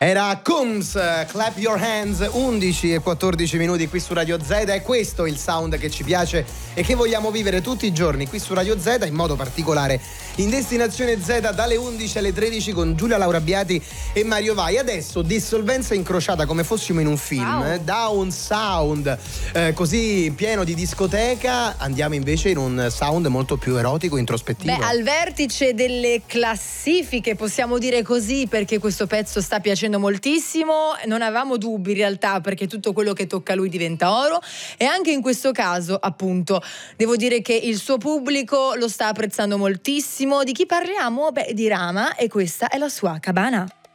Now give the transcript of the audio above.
Era Combs, Clap Your Hands, 11 e 14 minuti qui su Radio Z. È questo il sound che ci piace e che vogliamo vivere tutti i giorni qui su Radio Z, in modo particolare in Destinazione Z dalle 11 alle 13 con Giulia Laura Biati e Mario Vai. Adesso dissolvenza incrociata come fossimo in un film, wow. Da un sound così pieno di discoteca andiamo invece in un sound molto più erotico, introspettivo. Beh, al vertice delle classifiche, possiamo dire così, perché questo pezzo sta piacendo moltissimo. Non avevamo dubbi in realtà, perché tutto quello che tocca lui diventa oro, e anche in questo caso appunto devo dire che il suo pubblico lo sta apprezzando moltissimo. Di chi parliamo? Beh, di Rama, e questa è la sua Cabana.